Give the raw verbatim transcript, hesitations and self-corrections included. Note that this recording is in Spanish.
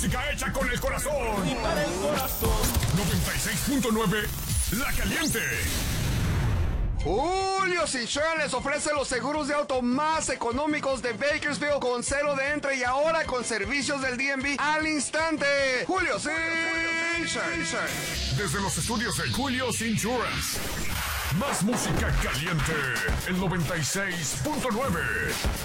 música hecha con el corazón. Y para el corazón. noventa y seis punto nueve La Caliente. Julio Insurance les ofrece los seguros de auto más económicos de Bakersfield con cero de entre y ahora con servicios del D M V al instante. Julio Insurance. Desde los estudios de Julio's Insurance. Más música caliente. El noventa y seis punto nueve.